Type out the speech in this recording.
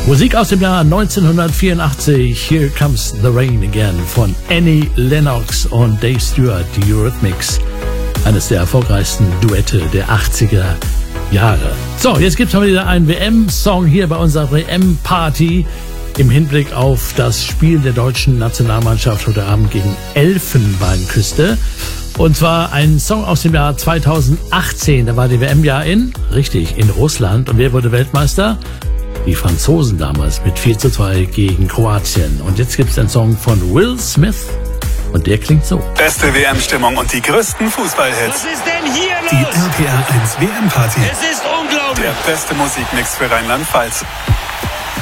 Musik aus dem Jahr 1984, Here Comes the Rain Again von Annie Lennox und Dave Stewart, die Eurythmics. Eines der erfolgreichsten Duette der 80er Jahre. So, jetzt gibt's mal wieder einen WM-Song hier bei unserer WM-Party im Hinblick auf das Spiel der deutschen Nationalmannschaft heute Abend gegen Elfenbeinküste. Und zwar ein Song aus dem Jahr 2018. Da war die WM ja in Russland. Und wer wurde Weltmeister? Die Franzosen damals mit 4:2 gegen Kroatien. Und jetzt gibt's einen Song von Will Smith und der klingt so. Beste WM-Stimmung und die größten Fußballhits. Was ist denn hier Die los? RPR 1 WM-Party. Es ist unglaublich. Der beste Musikmix für Rheinland-Pfalz.